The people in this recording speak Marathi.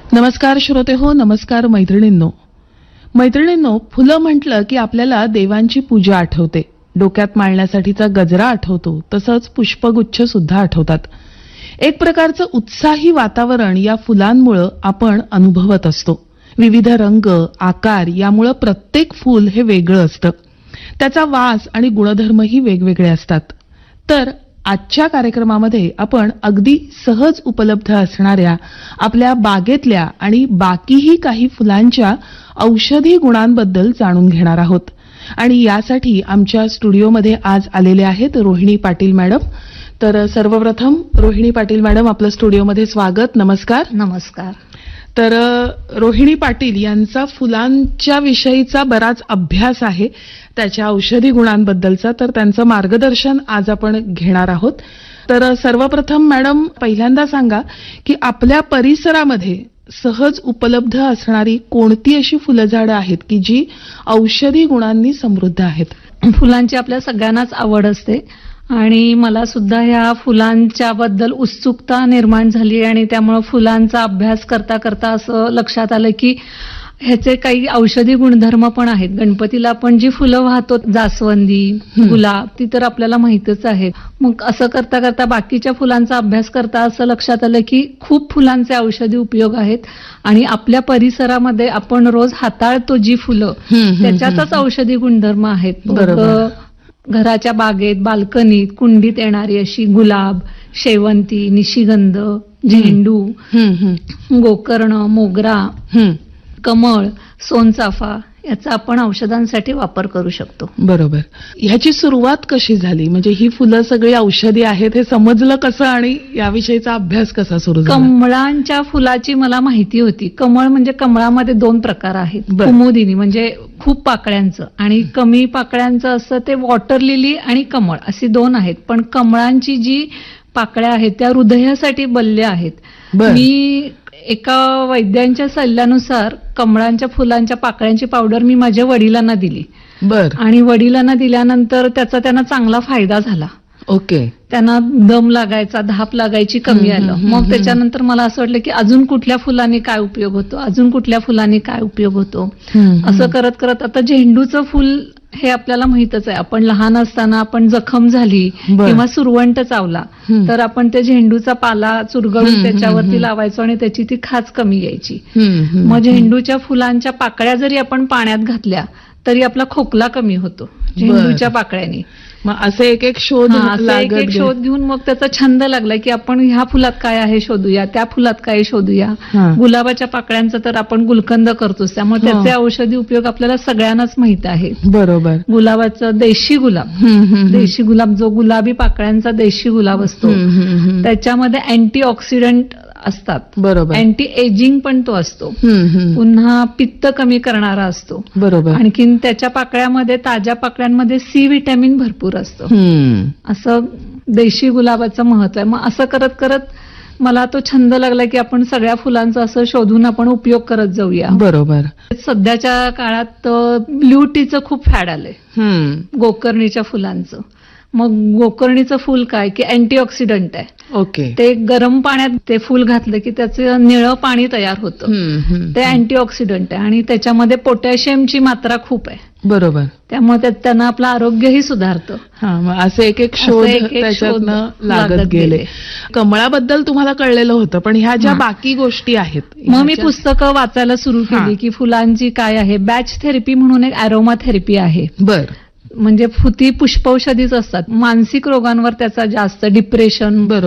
नमस्कार श्रोते हो, नमस्कार मैत्रिणींनो, फुलं म्हटलं की आपल्याला देवांची पूजा आठवते, डोक्यात माळण्यासाठीचा गजरा आठवतो, तसंच पुष्पगुच्छ सुद्धा आठवतात. एक प्रकारचं उत्साही वातावरण या फुलांमुळे आपण अनुभवत असतो. विविध रंग, आकार यामुळे प्रत्येक फूल हे वेगळं असतं. त्याचा वास आणि गुणधर्मही वेगवेगळे असतात. तर आजच्या कार्यक्रमामध्ये आपण अगदी सहज उपलब्ध असणाऱ्या आपल्या बागेतल्या आणि बाकीही काही फुलांच्या औषधी गुणांबद्दल जाणून घेणार आहोत. आणि यासाठी आमच्या स्टुडिओमध्ये आज आलेले आहेत रोहिणी पाटील मॅडम. तर सर्वप्रथम रोहिणी पाटील मॅडम, आपलं स्टुडिओमध्ये स्वागत. नमस्कार. नमस्कार. तर रोहिणी पाटील यांचा फुलांच्या विषयीचा बराच अभ्यास आहे, त्याच्या औषधी गुणांबद्दलचा. तर त्यांचं मार्गदर्शन आज आपण घेणार आहोत. तर सर्वप्रथम मॅडम, पहिल्यांदा सांगा की आपल्या परिसरामध्ये सहज उपलब्ध असणारी कोणती अशी फुलझाडं आहेत की जी औषधी गुणांनी समृद्ध आहेत? फुलांची आपल्या सगळ्यांनाच आवड असते आणि मला सुद्धा ह्या फुलांच्या बद्दल उत्सुकता निर्माण झाली आणि त्यामुळे फुलांचा अभ्यास करता करता असं लक्षात आलं की ह्याचे काही औषधी गुणधर्म पण आहेत. गणपतीला आपण जी फुलं वाहतो, जास्वंदी, गुलाब, ती तर आपल्याला माहितच आहे. मग असं करता करता बाकीच्या फुलांचा अभ्यास करता असं लक्षात आलं की खूप फुलांचे औषधी उपयोग आहेत आणि आपल्या परिसरामध्ये आपण रोज हाताळतो जी फुलं, त्याच्यातच औषधी गुणधर्म आहेत. घराच्या बागेत, बाल्कनीत, कुंडीत येणारी अशी गुलाब, शेवंती, निशिगंध, झेंडू, गोकर्ण, मोगरा, कमळ, सोनचाफा याचा आपण औषधांसाठी वापर करू शकतो. बरोबर. ह्याची सुरुवात कशी झाली? म्हणजे ही फुलं सगळी औषधी आहेत हे समजलं कसं आणि याविषयीचा अभ्यास कसा सुरू झाला? कमळांच्या फुलाची मला माहिती होती. कमळ म्हणजे कमळामध्ये 2 प्रकार आहेत. कुमुदिनी म्हणजे खूप पाकळ्यांचं आणि कमी पाकळ्यांचं असं ते वॉटर लिली आणि कमळ अशी 2 आहेत. पण कमळांची जी पाकळ्या आहेत त्या हृदयासाठी बल्य आहेत. मी एका वैद्यांच्या सल्ल्यानुसार कमळांच्या फुलांच्या पाकळ्यांची पावडर मी माझ्या वडिलांना दिली. आणि वडिलांना दिल्यानंतर त्याचा त्यांना चांगला फायदा झाला. ओके. त्यांना दम लागायचा, धाप लागायची कमी आलं. मग त्याच्यानंतर मला असं वाटलं की अजून कुठल्या फुलांनी काय उपयोग होतो, अजून कुठल्या फुलांनी काय उपयोग होतो. असं करत करत आता झेंडूचं फुल हे आपल्याला माहितच आहे. आपण लहान असताना आपण जखम झाली किंवा सुरवंट चावला तर आपण त्या झेंडूचा पाला चुरगळून त्याच्यावरती लावायचो आणि त्याची ती खाज कमी यायची. मग झेंडूच्या फुलांच्या पाकळ्या जरी आपण पाण्यात घातल्या तरी आपला खोकला कमी होतो झेंडूच्या पाकळ्यांनी. मग असे एक एक शोध घेऊन मग त्याचा छंद लागला की आपण ह्या फुलात काय आहे शोधूया, त्या फुलात काय शोधूया. गुलाबाच्या पाकळ्यांचा तर आपण गुलकंद करतोच, त्यामुळे त्याचे औषधी उपयोग आपल्याला सगळ्यांनाच माहित आहे. बरोबर. गुलाबाचं देशी गुलाब जो गुलाबी पाकळ्यांचा देशी गुलाब असतो त्याच्यामध्ये अँटीऑक्सिडंट असतात. बरोबर. अँटी एजिंग पण तो असतो. पुन्हा पित्त कमी करणारा असतो. बरोबर. आणखीन त्याच्या पाकळ्यामध्ये, ताज्या पाकळ्यांमध्ये सी व्हिटॅमिन भरपूर असतं. असं देशी गुलाबाचं महत्व आहे. मग असं करत करत मला तो छंद लागला की आपण सगळ्या फुलांचा असं शोधून आपण उपयोग करत जाऊया. बरोबर. सध्याच्या काळात ब्ल्यू टीचं खूप फॅड आलंय, गोकर्णीच्या फुलांचं. मग गोकर्णीचं फुल काय की अँटीऑक्सिडंट आहे. ओके. ते गरम पाण्यात ते फुल घातलं की त्याचं निळं पाणी तयार होतं. ते अँटीऑक्सिडंट आहे आणि त्याच्यामध्ये पोटॅशियमची मात्रा खूप आहे. बरोबर. त्यामुळे त्यांना आपलं आरोग्यही सुधारतं. असे एक एक शोध त्याच्यातनं लागत गेले. कमळाबद्दल तुम्हाला कळलेलं होतं, पण ह्या ज्या बाकी गोष्टी आहेत मग मी पुस्तकं वाचायला सुरू केली की फुलांची काय आहे. बॅच थेरपी म्हणून एक अरोमा थेरपी आहे. म्हणजे ती पुष्पौषधीच असतात. मानसिक रोगांवर त्याचा जास्त, डिप्रेशन,